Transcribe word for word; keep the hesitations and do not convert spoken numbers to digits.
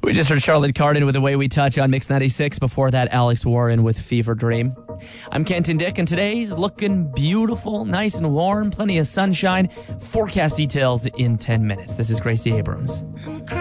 We just heard Charlotte Cardin with The Way We Touch on Mix ninety-six. Before that, Alex Warren with Fever Dream. I'm Kenton Dick, and today's looking beautiful, nice and warm, plenty of sunshine. Forecast details in ten minutes. This is Gracie Abrams.